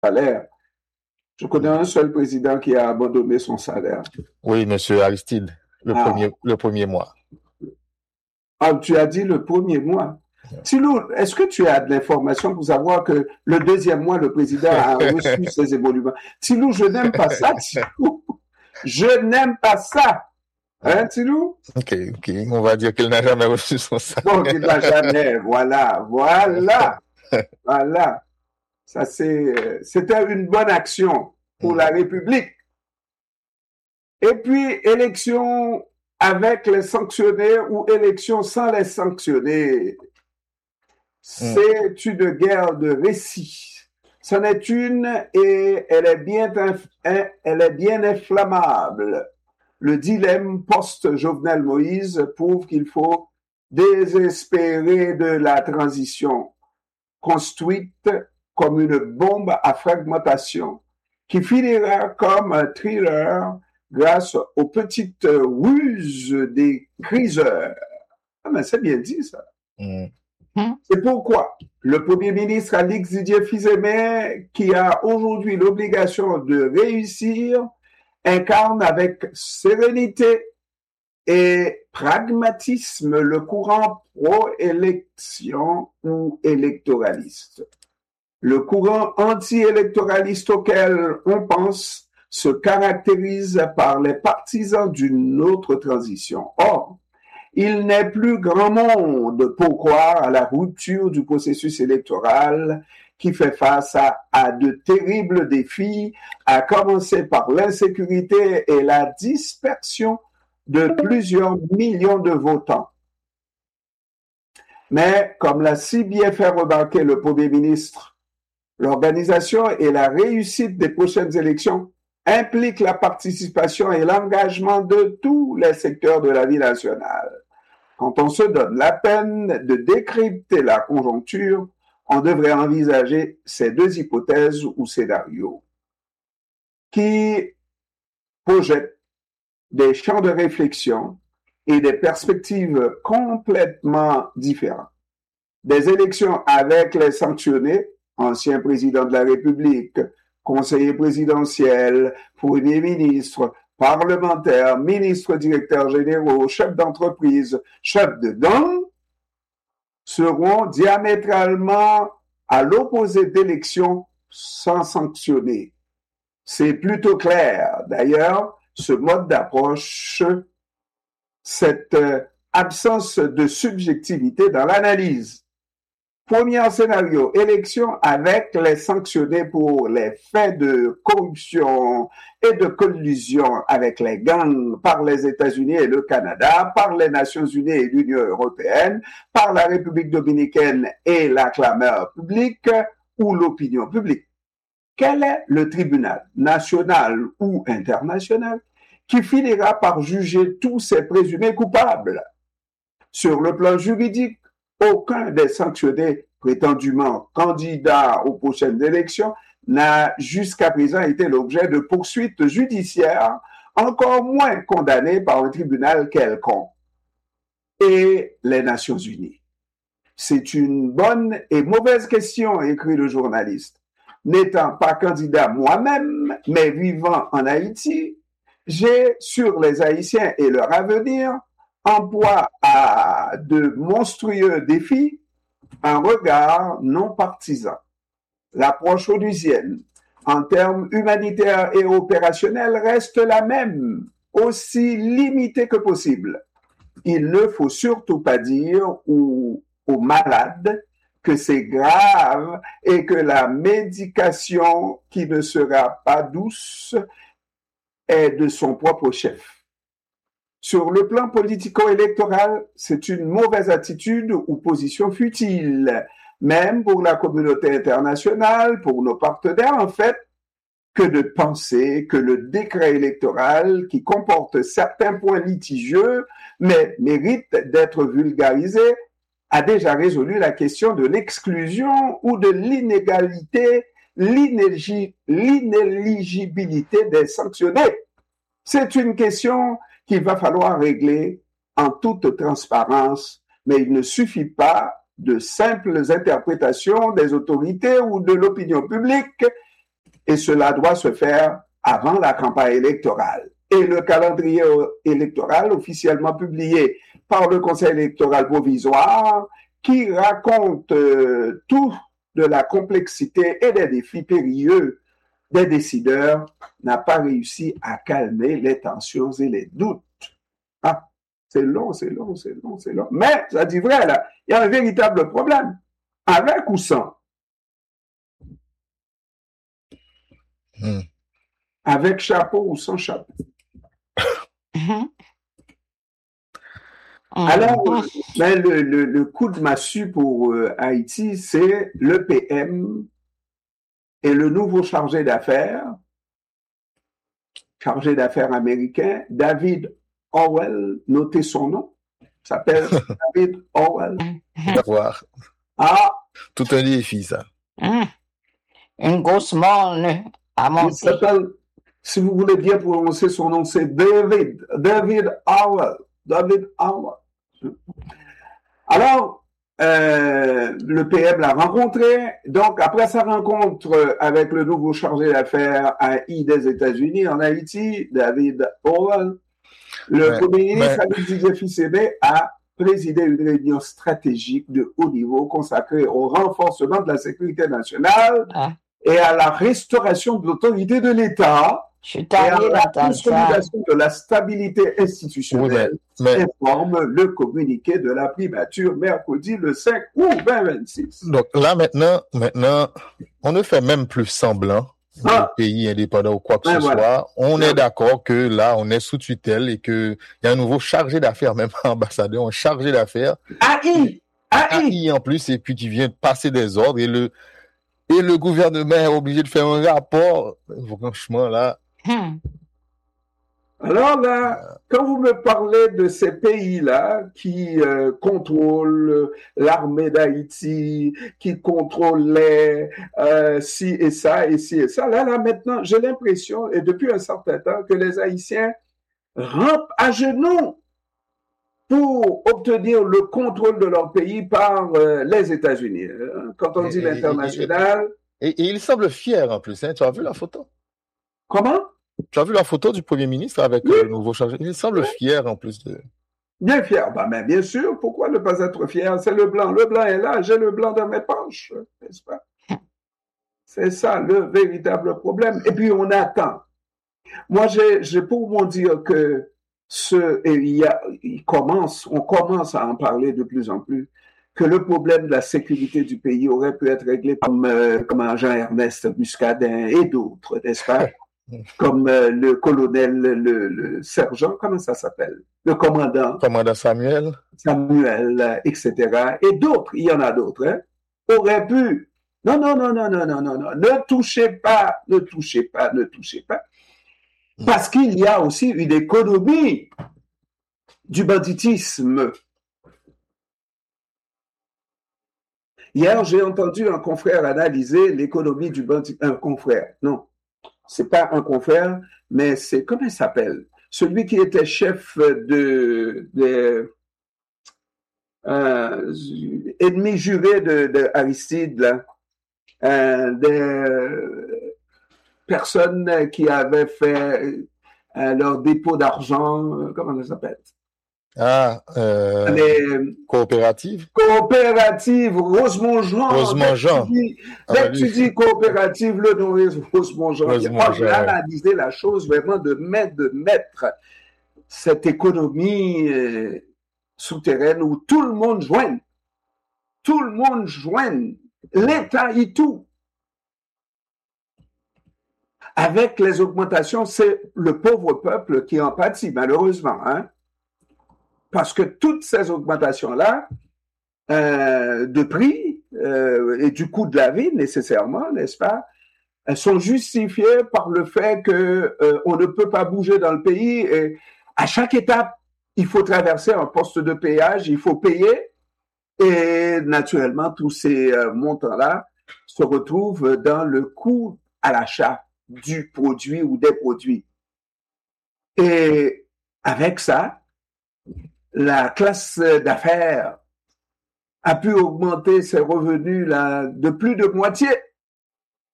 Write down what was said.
salaire. Je connais un seul président qui a abandonné son salaire. Oui, monsieur Aristide, Ah, le premier mois. ah, tu as dit le premier mois. Tilou, est-ce que tu as de l'information pour savoir que le deuxième mois, le président a reçu ses émoluments? Tilou, je n'aime pas ça, Tilou. Je n'aime pas ça. Hein, Tilou? Ok, on va dire qu'il n'a jamais reçu son Bon, salaire. il n'a jamais. Voilà. Ça, c'était une bonne action pour la République. Et puis, élection avec les sanctionnés ou élection sans les sanctionner. C'est une guerre de récits. C'en est une et elle est bien inflammable. Le dilemme post-Jovenel Moïse prouve qu'il faut désespérer de la transition, construite comme une bombe à fragmentation, qui finira comme un thriller grâce aux petites ruses des criseurs. Ah, mais c'est bien dit, ça. C'est pourquoi le Premier ministre Alix Didier Fils-Aimé, qui a aujourd'hui l'obligation de réussir, incarne avec sérénité et pragmatisme le courant pro-élection ou électoraliste. Le courant anti-électoraliste auquel on pense se caractérise par les partisans d'une autre transition. Or, il n'est plus grand monde pour croire à la rupture du processus électoral qui fait face à de terribles défis, à commencer par l'insécurité et la dispersion de plusieurs millions de votants. Mais, comme l'a si bien fait remarquer le Premier ministre, l'organisation et la réussite des prochaines élections impliquent la participation et l'engagement de tous les secteurs de la vie nationale. Quand on se donne la peine de décrypter la conjoncture, on devrait envisager ces deux hypothèses ou scénarios qui projettent des champs de réflexion et des perspectives complètement différentes. Des élections avec les sanctionnés, anciens présidents de la République, conseillers présidentiels, premiers ministres, parlementaires, ministres, directeurs généraux, chefs d'entreprise, chefs de gang, seront diamétralement à l'opposé d'élections sans sanctionner. C'est plutôt clair. D'ailleurs, ce mode d'approche, cette absence de subjectivité dans l'analyse. Premier scénario, élection avec les sanctionnés pour les faits de corruption et de collusion avec les gangs par les États-Unis et le Canada, par les Nations Unies et l'Union européenne, par la République dominicaine et la clameur publique ou l'opinion publique. Quel est le tribunal national ou international qui finira par juger tous ces présumés coupables? Sur le plan juridique, aucun des sanctionnés prétendument candidats aux prochaines élections n'a jusqu'à présent été l'objet de poursuites judiciaires, encore moins condamnés par un tribunal quelconque. Et les Nations Unies? C'est une bonne et mauvaise question, écrit le journaliste. N'étant pas candidat moi-même, mais vivant en Haïti, j'ai sur les Haïtiens et leur avenir en proie à de monstrueux défis, un regard non partisan. L'approche onusienne, en termes humanitaires et opérationnels, reste la même, aussi limitée que possible. Il ne faut surtout pas dire aux malades que c'est grave et que la médication qui ne sera pas douce est de son propre chef. Sur le plan politico-électoral, c'est une mauvaise attitude ou position futile, même pour la communauté internationale, pour nos partenaires en fait, que de penser que le décret électoral, qui comporte certains points litigieux, mais mérite d'être vulgarisé, a déjà résolu la question de l'exclusion ou de l'inégalité, l'inéligibilité des sanctionnés. C'est une question qu'il va falloir régler en toute transparence, mais il ne suffit pas de simples interprétations des autorités ou de l'opinion publique et cela doit se faire avant la campagne électorale. Et le calendrier électoral officiellement publié par le Conseil électoral provisoire, qui raconte tout de la complexité et des défis périlleux des décideurs, n'a pas réussi à calmer les tensions et les doutes. Ah, c'est long. Mais, ça dit vrai, là, il y a un véritable problème. Avec ou sans? Avec chapeau ou sans chapeau? Alors, ben, le coup de massue pour Haïti, c'est le PM et le nouveau chargé d'affaires américain, David Howell, notez son nom, s'appelle David Howell. D'avoir. Ah, tout un défi, ça. Une grosse morne à monter. Il s'appelle, si vous voulez bien prononcer son nom, c'est David Howell. David Howell. Alors, le PM l'a rencontré. Donc, après sa rencontre avec le nouveau chargé d'affaires AI des États-Unis en Haïti, David Howell, le premier ministre Didier Fils-Aimé a présidé une réunion stratégique de haut niveau consacrée au renforcement de la sécurité nationale et à la restauration de l'autorité de l'État. Et à la consolidation de la stabilité institutionnelle, informe le communiqué de la primature mercredi le 5 août 2026. Donc là, maintenant, on ne fait même plus semblant de pays indépendant ou quoi que ce soit. On est d'accord que là, on est sous tutelle et qu'il y a un nouveau chargé d'affaires, même ambassadeur, un chargé d'affaires. AI en plus, et puis qui vient de passer des ordres et le gouvernement est obligé de faire un rapport. Franchement, là. Alors là, quand vous me parlez de ces pays-là qui contrôlent l'armée d'Haïti, qui contrôlent ci et ça, là maintenant, j'ai l'impression, et depuis un certain temps, que les Haïtiens rampent à genoux pour obtenir le contrôle de leur pays par les États-Unis. Quand on dit l'international... Et il semble fier en plus, hein. Tu as vu la photo? Comment? Tu as vu la photo du Premier ministre avec le nouveau chargé? Il semble fier en plus de... Bien fier. Mais bien sûr, pourquoi ne pas être fier? C'est le blanc. Le blanc est là, j'ai le blanc dans mes poches, n'est-ce pas? C'est ça le véritable problème. Et puis on attend. Moi, j'ai pour vous dire que on commence à en parler de plus en plus, que le problème de la sécurité du pays aurait pu être réglé comme Jean-Ernest Muscadin et d'autres, n'est-ce pas? Comme le colonel, le sergent, comment ça s'appelle? Le commandant. Commandant Samuel, etc. Et d'autres, il y en a d'autres, hein, auraient pu. Non. Ne touchez pas. Parce qu'il y a aussi une économie du banditisme. Hier, j'ai entendu un confrère analyser l'économie du banditisme. Un confrère, non. C'est pas un confrère, mais c'est, comment il s'appelle? Celui qui était chef ennemi juré de Aristide, là. Des personnes qui avaient fait leur dépôt d'argent, comment ça s'appelle? Coopérative, Rosemont Jean. Dès que tu dis coopérative, le nom est Rosemont Jean. J'ai analysé la chose vraiment de mettre cette économie souterraine où tout le monde joigne, l'État et tout. Avec les augmentations, c'est le pauvre peuple qui en pâtit, malheureusement, hein. Parce que toutes ces augmentations-là, de prix et du coût de la vie, nécessairement, n'est-ce pas, elles sont justifiées par le fait que on ne peut pas bouger dans le pays et à chaque étape, il faut traverser un poste de péage, il faut payer et naturellement, tous ces montants-là se retrouvent dans le coût à l'achat du produit ou des produits. Et avec ça, la classe d'affaires a pu augmenter ses revenus là, de plus de moitié.